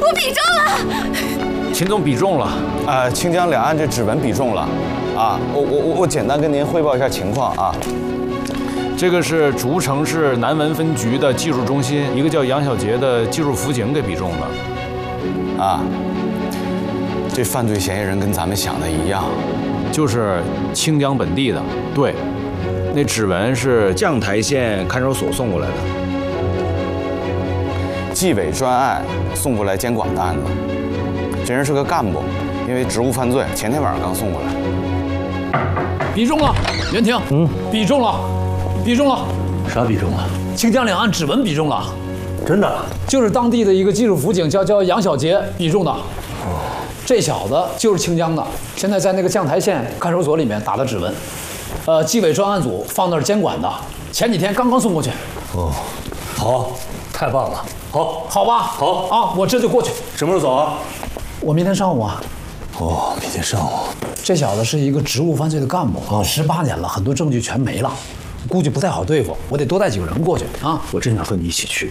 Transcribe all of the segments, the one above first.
我比中了。 秦总比中了。 清江两岸这指纹比中了。我简单跟您汇报一下情况啊。 这个是竹城市南文分局的技术中心，一个叫杨小杰的技术辅警给比中的。 这犯罪嫌疑人跟咱们想的一样， 就是清江本地的。对，那指纹是绛台县看守所送过来的。 纪委专案送过来监管的案子，这人是个干部，因为职务犯罪，前天晚上刚送过来。 比中了，袁婷，比中了，比中了。 啥比中了？ 清江两岸指纹比中了， 真的？ 就是当地的一个技术辅警叫杨小杰比中的。这小子就是清江的，现在在那个绛台县看守所里面打的指纹，纪委专案组放那儿监管的，前几天刚刚送过去。 好，太棒了， 好吧， 好啊，我这就过去。 什么时候走啊？ 我明天上午啊。 明天上午。 这小子是一个职务犯罪的干部，18年了，很多证据全没了，估计不太好对付，我得多带几个人过去啊。 我真想和你一起去。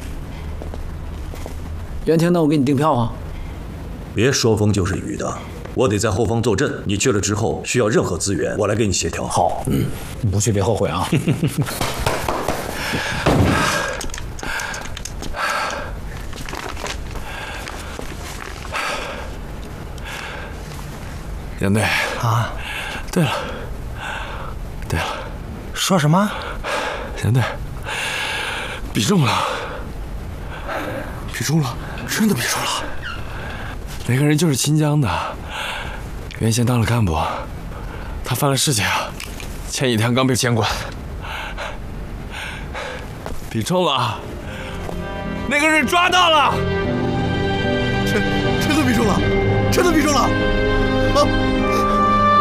袁婷，那我给你订票啊。 别说风就是雨的，我得在后方坐镇。你去了之后，需要任何资源，我来给你协调。 好，你不去别后悔啊。 杨队啊， 对了， 说什么？ 杨队，比中了，真的比中了。那个人就是新疆的，原先当了干部，他犯了事情，前几天刚被监管，比中了，那个人抓到了， 真的比中了，真的比中了。